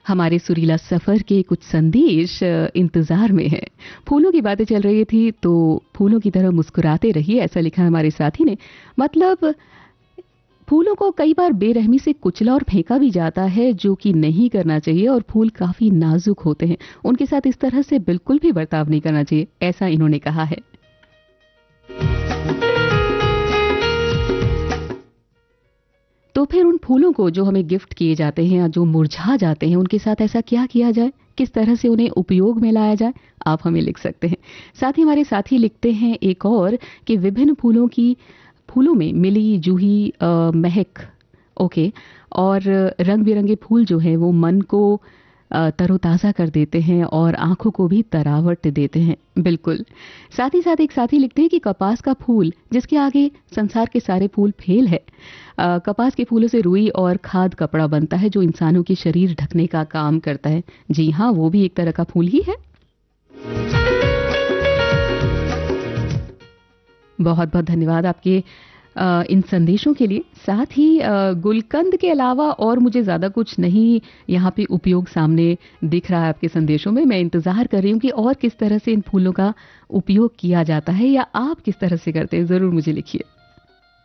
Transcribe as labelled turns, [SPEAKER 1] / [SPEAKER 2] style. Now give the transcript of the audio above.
[SPEAKER 1] हमारे सुरीला सफर के कुछ संदेश इंतजार में है। फूलों की बातें चल रही थी तो फूलों की तरह मुस्कुराते रहिए, ऐसा लिखा हमारे साथी ने। मतलब फूलों को कई बार बेरहमी से कुचला और फेंका भी जाता है, जो कि नहीं करना चाहिए। और फूल काफी नाजुक होते हैं, उनके साथ इस तरह से बिल्कुल भी बर्ताव नहीं करना चाहिए, ऐसा इन्होंने कहा है। तो फिर उन फूलों को जो हमें गिफ्ट किए जाते हैं या जो मुरझा जाते हैं, उनके साथ ऐसा क्या किया जाए, किस तरह से उन्हें उपयोग में लाया जाए, आप हमें लिख सकते हैं। साथ ही हमारे साथी लिखते हैं एक और कि विभिन्न फूलों में मिली जूही महक, ओके, और रंग बिरंगे फूल जो है वो मन को तरोताज़ा कर देते हैं और आंखों को भी तरावट देते हैं। बिल्कुल। साथ ही साथ एक साथी लिखते हैं कि कपास का फूल जिसके आगे संसार के सारे फूल फेल है। कपास के फूलों से रुई और खाद कपड़ा बनता है जो इंसानों के शरीर ढकने का काम करता है। जी हाँ, वो भी एक तरह का फूल ही है। बहुत बहुत धन्यवाद आपके इन संदेशों के लिए। साथ ही गुलकंद के अलावा और मुझे ज़्यादा कुछ नहीं यहाँ पे उपयोग सामने दिख रहा है आपके संदेशों में। मैं इंतज़ार कर रही हूँ कि और किस तरह से इन फूलों का उपयोग किया जाता है या आप किस तरह से करते हैं, ज़रूर मुझे लिखिए।